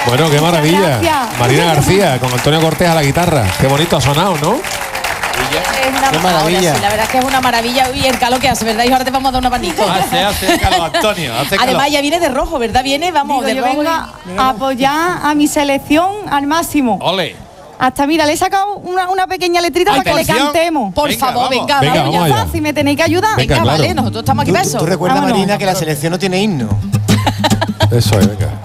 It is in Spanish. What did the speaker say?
Bueno, qué maravilla. Gracias. Marina García con Antonio Cortés a la guitarra. Qué bonito ha sonado, ¿no? Es una Qué maravilla. Sí, la verdad es que es una maravilla. Y el calor que hace, ¿verdad? Y ahora te vamos a dar un abanico. Hace calor, Antonio. Hace calor. Además, ya viene de rojo, ¿verdad? Viene, vamos, Digo, de yo rojo. vengo a apoyar a mi selección al máximo. Ole. Hasta, mira, le he sacado una pequeña letrita Ay, para que le atención. cantemos. Por Venga, favor, vamos. venga, Venga, vamos. vamos Ya allá. fácil, me tenéis que ayudar. Venga, Venga, claro. vale, nosotros estamos aquí ¿Tú besos. recuerdas, Vámonos. Marina, que la selección no tiene himno? Eso es, venga.